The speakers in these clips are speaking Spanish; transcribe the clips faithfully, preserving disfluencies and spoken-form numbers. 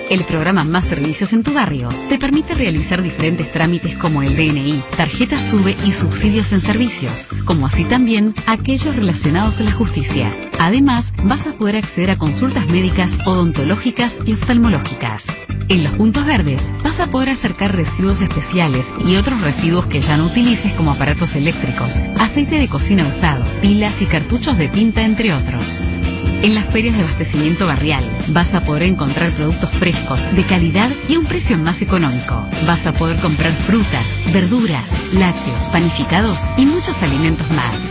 el programa Más Servicios en tu Barrio, te permite realizar diferentes trámites como el D N I, tarjeta SUBE y subsidios en servicios, como así también aquellos relacionados a la justicia. Además, vas a poder acceder a consultas médicas, odontológicas y oftalmológicas. En los puntos verdes vas a poder acercar residuos especiales y otros residuos que ya no utilices como aparatos eléctricos, aceite de cocina usado, pilas y cartuchos de tinta, entre otros. En las ferias de abastecimiento barrial vas a poder encontrar productos frescos, de calidad y a un precio más económico. Vas a poder comprar frutas, verduras, lácteos, panificados y muchos alimentos más.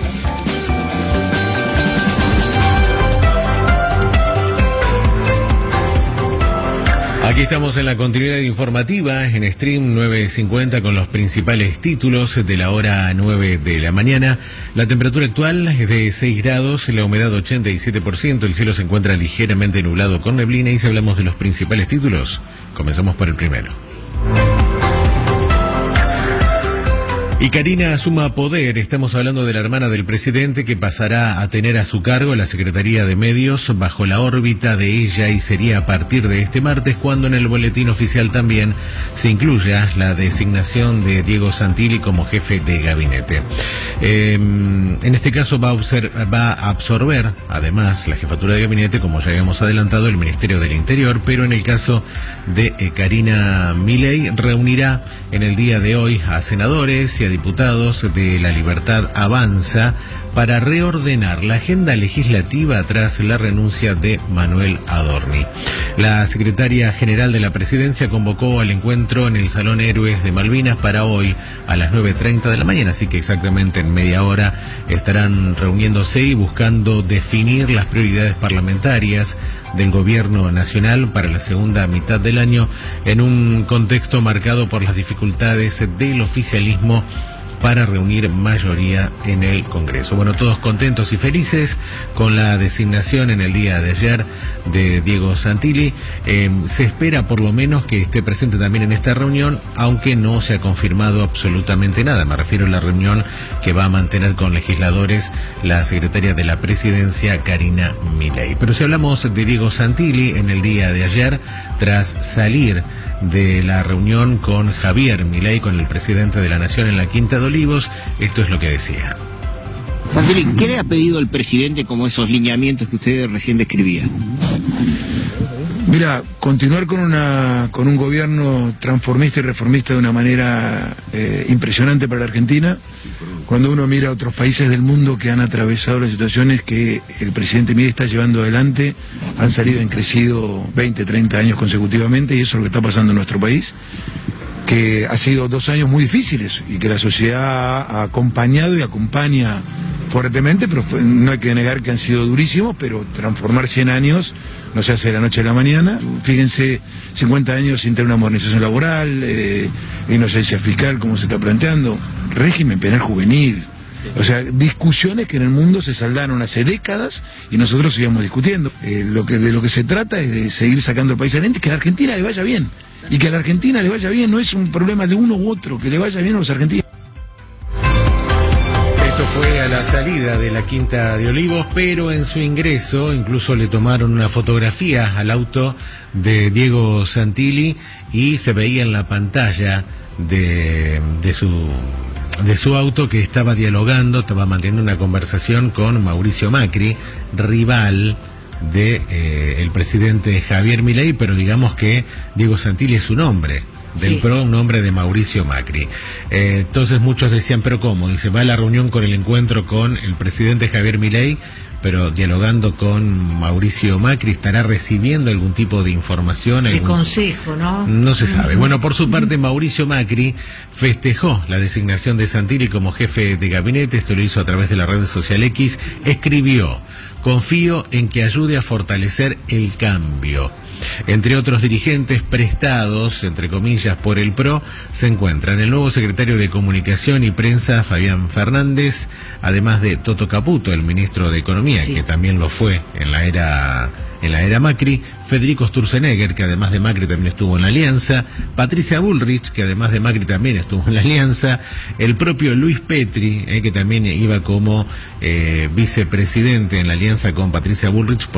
Aquí estamos en la continuidad informativa, en Stream nueve cincuenta con los principales títulos de la hora nueve de la mañana. La temperatura actual es de seis grados, la humedad ochenta y siete por ciento, el cielo se encuentra ligeramente nublado con neblina y si hablamos de los principales títulos, comenzamos por el primero. Y Karina suma poder, estamos hablando de la hermana del presidente que pasará a tener a su cargo la Secretaría de Medios bajo la órbita de ella y sería a partir de este martes cuando en el boletín oficial también se incluya la designación de Diego Santilli como jefe de gabinete. Eh, en este caso va a, observar, va a absorber además la jefatura de gabinete, como ya habíamos adelantado, el Ministerio del Interior, pero en el caso de eh, Karina Milei reunirá en el día de hoy a senadores y a diputados de La Libertad Avanza para reordenar la agenda legislativa tras la renuncia de Manuel Adorni. La secretaria general de la presidencia convocó al encuentro en el Salón Héroes de Malvinas para hoy a las nueve treinta de la mañana, así que exactamente en media hora estarán reuniéndose y buscando definir las prioridades parlamentarias del gobierno nacional para la segunda mitad del año en un contexto marcado por las dificultades del oficialismo para reunir mayoría en el Congreso. Bueno, todos contentos y felices con la designación en el día de ayer de Diego Santilli. Eh, se espera por lo menos que esté presente también en esta reunión, aunque no se ha confirmado absolutamente nada. Me refiero a la reunión que va a mantener con legisladores la secretaria de la presidencia, Karina Milei. Pero si hablamos de Diego Santilli en el día de ayer, tras salir de la reunión con Javier Milei, con el presidente de la Nación en la Quinta de Olivos, esto es lo que decía. Santilli, ¿qué le ha pedido el presidente como esos lineamientos que usted recién describía? Mira, continuar con una con un gobierno transformista y reformista de una manera eh, impresionante para la Argentina. Cuando uno mira a otros países del mundo que han atravesado las situaciones que el presidente Milei está llevando adelante, han salido en crecido veinte, treinta años consecutivamente, y eso es lo que está pasando en nuestro país, que ha sido dos años muy difíciles y que la sociedad ha acompañado y acompaña fuertemente, pero fue, no hay que negar que han sido durísimos, pero transformar cien años no se hace de la noche a la mañana. Fíjense, cincuenta años sin tener una modernización laboral, eh, inocencia fiscal, como se está planteando, régimen penal juvenil. O sea, discusiones que en el mundo se saldaron hace décadas y nosotros seguimos discutiendo. Eh, lo que, de lo que se trata es de seguir sacando el país adelante, que a la Argentina le vaya bien. Y que a la Argentina le vaya bien no es un problema de uno u otro, que le vaya bien a los argentinos. Esto fue a la salida de la Quinta de Olivos, pero en su ingreso incluso le tomaron una fotografía al auto de Diego Santilli y se veía en la pantalla de, de su... de su auto que estaba dialogando, estaba manteniendo una conversación con Mauricio Macri, rival de eh, el presidente Javier Milei, pero digamos que Diego Santilli es su nombre, del sí. PRO, un nombre de Mauricio Macri. Eh, entonces muchos decían, pero ¿cómo? Dice, va a la reunión con el encuentro con el presidente Javier Milei, pero dialogando con Mauricio Macri, ¿estará recibiendo algún tipo de información? De algún... consejo, ¿no? No se sabe. Bueno, por su parte, Mauricio Macri festejó la designación de Santilli como jefe de gabinete. Esto lo hizo a través de la red social X. Escribió: confío en que ayude a fortalecer el cambio. Entre otros dirigentes prestados, entre comillas, por el PRO, se encuentran el nuevo secretario de Comunicación y Prensa, Fabián Fernández, además de Toto Caputo, el ministro de Economía, sí. que también lo fue en la era en la era Macri, Federico Sturzenegger, que además de Macri también estuvo en la alianza, Patricia Bullrich, que además de Macri también estuvo en la alianza, el propio Luis Petri, eh, que también iba como eh, vicepresidente en la alianza con Patricia Bullrich.